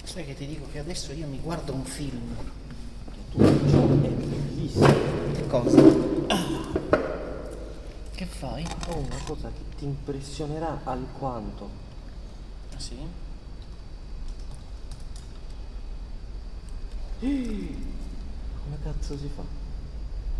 Sai che ti dico che adesso io mi guardo un film. Tutto ciò è bellissimo. Che cosa? Che fai? Ho una cosa che ti impressionerà alquanto. Ah sì? Come cazzo si fa?